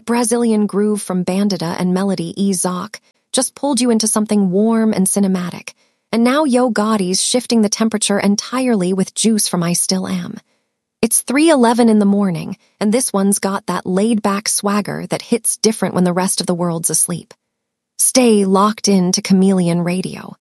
Brazilian groove from Bandita and melody E Zoc just pulled you into something warm and cinematic. And now Yo Gotti's shifting the temperature entirely with juice from I Still Am. It's 3:11 in the morning, and this one's got that laid-back swagger that hits different when the rest of the world's asleep. Stay locked in to Chameleon Radio.